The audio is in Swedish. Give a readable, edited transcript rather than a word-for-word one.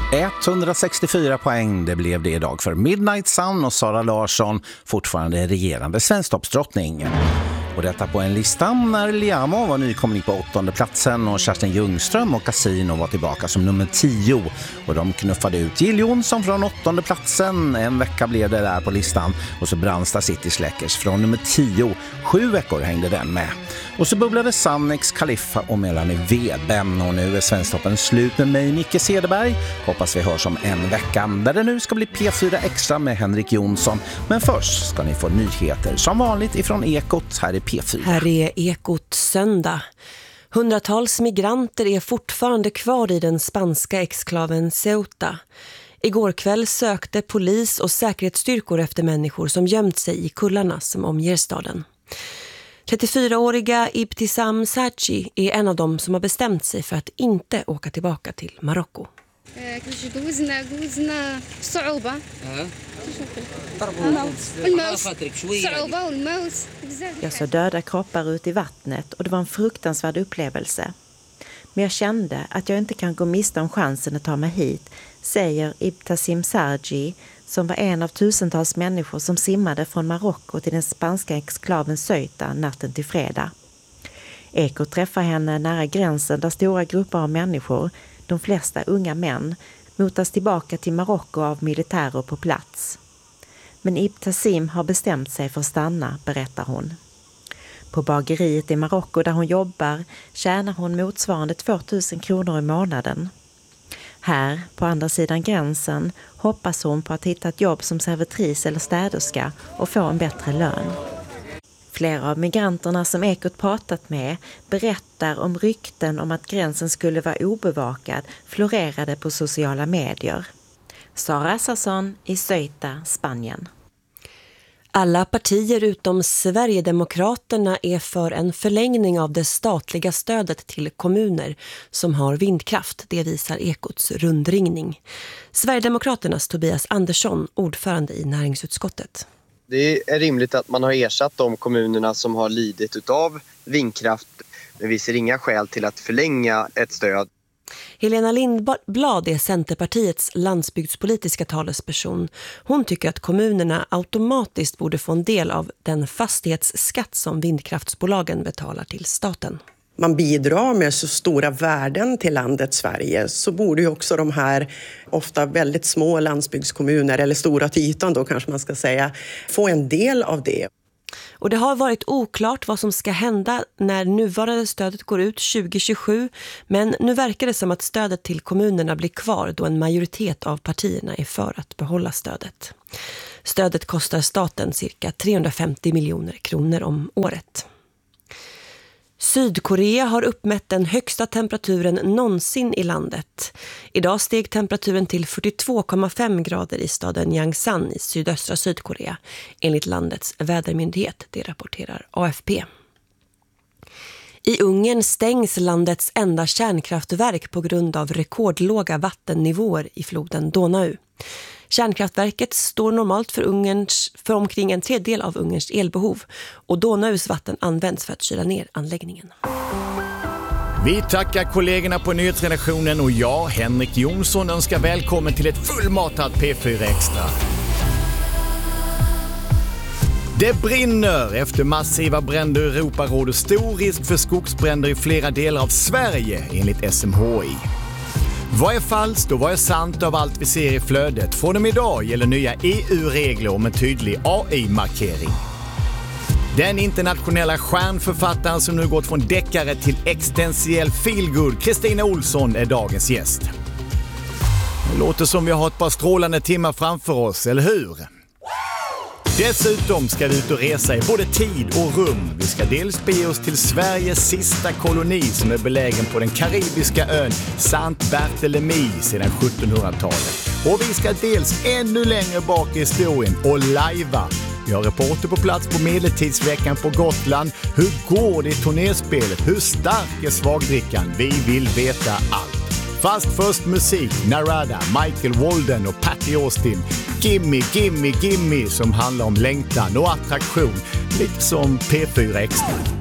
164 poäng, det blev det idag för Midnight Sun och Sara Larsson, fortfarande regerande svensktoppsdrottning. Och detta på en lista när Liamo var nykomling på 8:e platsen och Kerstin Ljungström och Casino var tillbaka som nummer 10. Och de knuffade ut Jill Johnson från 8:e platsen. En vecka blev det där på listan. Och så Brandsta City Släckers från nummer 10. 7 veckor hängde den med. Och så bubblade Sannex, Khalifa och Melanie Weben. Och nu är Svensktoppen slut med mig, Micke Cederberg. Hoppas vi hörs om en vecka där det nu ska bli P4 Extra med Henrik Jonsson. Men först ska ni få nyheter som vanligt ifrån Ekot här i P4. Här är Ekot söndag. Hundratals migranter är fortfarande kvar i den spanska exklaven Ceuta. Igår kväll sökte polis och säkerhetsstyrkor efter människor som gömt sig i kullarna som omger staden. 34-åriga Ibtisam Sachi är en av dem som har bestämt sig för att inte åka tillbaka till Marocko. Jag såg döda kroppar ut i vattnet och det var en fruktansvärd upplevelse. Men jag kände att jag inte kan gå miste om chansen att ta mig hit, säger Ibtisam Sachi, som var en av tusentals människor som simmade från Marocko till den spanska exklaven Ceuta natten till fredag. Eko träffar henne nära gränsen där stora grupper av människor, de flesta unga män, motas tillbaka till Marocko av militärer på plats. Men Ibtisam har bestämt sig för att stanna, berättar hon. På bageriet i Marocko där hon jobbar tjänar hon motsvarande 2000 kronor i månaden. Här, på andra sidan gränsen, hoppas hon på att hitta ett jobb som servitris eller städerska och få en bättre lön. Flera av migranterna som Ekot pratat med berättar om rykten om att gränsen skulle vara obevakad florerade på sociala medier. Sara Assarsson i Ceuta, Spanien. Alla partier utom Sverigedemokraterna är för en förlängning av det statliga stödet till kommuner som har vindkraft. Det visar Ekots rundringning. Sverigedemokraternas Tobias Andersson, ordförande i näringsutskottet. Det är rimligt att man har ersatt de kommunerna som har lidit utav vindkraft. Men vi ser inga skäl till att förlänga ett stöd. Helena Lindblad är Centerpartiets landsbygdspolitiska talesperson. Hon tycker att kommunerna automatiskt borde få en del av den fastighetsskatt som vindkraftsbolagen betalar till staten. Man bidrar med så stora värden till landet Sverige, så borde ju också de här ofta väldigt små landsbygdskommuner, eller stora till ytan då kanske man ska säga, få en del av det. Och det har varit oklart vad som ska hända när nuvarande stödet går ut 2027, men nu verkar det som att stödet till kommunerna blir kvar då en majoritet av partierna är för att behålla stödet. Stödet kostar staten cirka 350 miljoner kronor om året. Sydkorea har uppmätt den högsta temperaturen någonsin i landet. Idag steg temperaturen till 42,5 grader i staden Yangsan i sydöstra Sydkorea, enligt landets vädermyndighet, det rapporterar AFP. I Ungern stängs landets enda kärnkraftverk på grund av rekordlåga vattennivåer i floden Donau. Kärnkraftverket står normalt för omkring en tredjedel av Ungerns elbehov och Donaus vatten används för att kyla ner anläggningen. Vi tackar kollegorna på nyhetsredaktionen och jag, Henrik Jonsson, önskar välkommen till ett fullmatat P4 Extra. Det brinner efter massiva bränder i Europa, råder stor risk för skogsbränder i flera delar av Sverige enligt SMHI. Vad är falskt och vad är sant av allt vi ser i flödet? Från och med idag gäller nya EU-regler om en tydlig AI-markering. Den internationella stjärnförfattaren som nu gått från deckare till existentiell feelgood, Kristina Olsson, är dagens gäst. Det låter som vi har ett par strålande timmar framför oss, eller hur? Dessutom ska vi ut och resa i både tid och rum. Vi ska dels bege oss till Sveriges sista koloni som är belägen på den karibiska ön Saint Barthélemy sedan 1700-talet. Och vi ska dels ännu längre bak i historien och lajva. Vi har reporter på plats på Medeltidsveckan på Gotland. Hur går det i turnéspelet? Hur stark är svagdrickan? Vi vill veta allt. Fast först musik, Narada, Michael Walden och Patty Austin. Gimme, gimme, gimme som handlar om längtan och attraktion, lite som P4 Extra.